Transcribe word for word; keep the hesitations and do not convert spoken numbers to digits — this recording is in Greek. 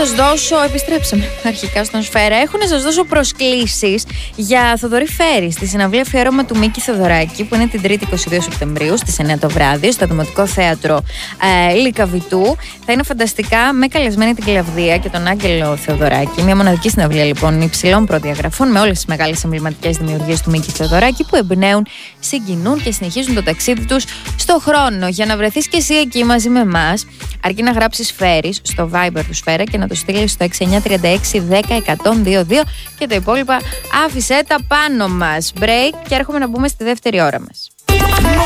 σας δώσω, επιστρέψαμε αρχικά στον Σφαίρα, έχω να σας δώσω προσκλήσεις για Θοδωρή Φέρη στη συναυλία αφιέρωμα του Μίκη Θεοδωράκη, που είναι την Τρίτη είκοσι δύο Σεπτεμβρίου στις εννιά το βράδυ στο Δημοτικό Θέατρο ε, Λυκαβητού. Θα είναι φανταστικά, με καλεσμένη την Κλαβδία και τον Άγγελο Θεοδωράκη. Μια μοναδική συναυλία λοιπόν υψηλών προδιαγραφών, με όλες τις μεγάλες εμβληματικές δημιουργίες του Μίκη Θεοδωράκη, που εμπνέουν, συγκινούν και συνεχίζουν το ταξίδι τους στο χρόνο. Για να βρεθείς και εσύ εκεί μαζί με εμάς, αρκεί να γράψεις Φέρης στο Viber του Σφαίρα και να το στείλεις στο έξι εννιά τρία έξι δέκα εκατόν είκοσι δύο και τα υπόλοιπα άφησέ τα πάνω μας. Break και έρχομαι να μπούμε στη δεύτερη ώρα μας.